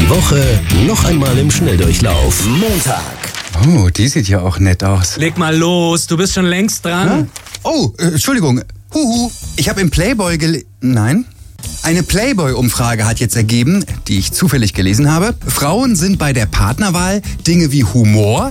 Die Woche noch einmal im Schnelldurchlauf. Montag. Oh, die sieht ja auch nett aus. Leg mal los, du bist schon längst dran. Oh, Entschuldigung. Huhu, ich habe im Playboy Nein? Eine Playboy-Umfrage hat jetzt ergeben, die ich zufällig gelesen habe. Frauen sind bei der Partnerwahl Dinge wie Humor,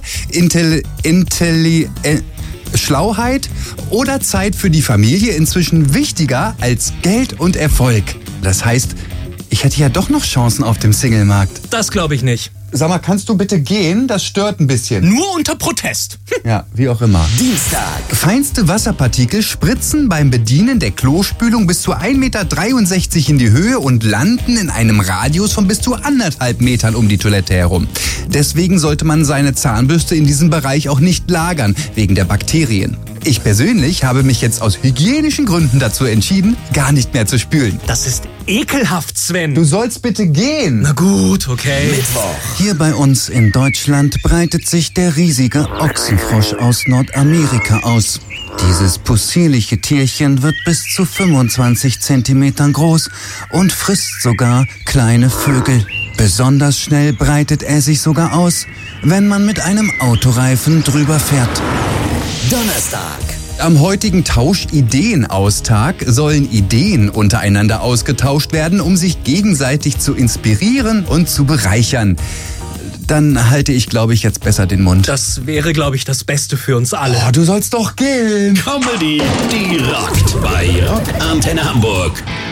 Schlauheit oder Zeit für die Familie inzwischen wichtiger als Geld und Erfolg. Das heißt, ich hätte ja doch noch Chancen auf dem Singlemarkt. Das glaube ich nicht. Sag mal, kannst du bitte gehen? Das stört ein bisschen. Nur unter Protest. Ja, wie auch immer. Dienstag. Feinste Wasserpartikel spritzen beim Bedienen der Klospülung bis zu 1,63 Meter in die Höhe und landen in einem Radius von bis zu 1,5 Metern um die Toilette herum. Deswegen sollte man seine Zahnbürste in diesem Bereich auch nicht lagern, wegen der Bakterien. Ich persönlich habe mich jetzt aus hygienischen Gründen dazu entschieden, gar nicht mehr zu spülen. Das ist ekelhaft, Sven. Du sollst bitte gehen. Na gut, okay. Mittwoch. Hier bei uns in Deutschland breitet sich der riesige Ochsenfrosch aus Nordamerika aus. Dieses possierliche Tierchen wird bis zu 25 Zentimetern groß und frisst sogar kleine Vögel. Besonders schnell breitet er sich sogar aus, wenn man mit einem Autoreifen drüber fährt. Donnerstag. Am heutigen Tausch-Ideen-Austag sollen Ideen untereinander ausgetauscht werden, um sich gegenseitig zu inspirieren und zu bereichern. Dann halte ich, glaube ich, jetzt besser den Mund. Das wäre, glaube ich, das Beste für uns alle. Oh, du sollst doch gehen. Comedy, die rockt bei Rock Antenne Hamburg.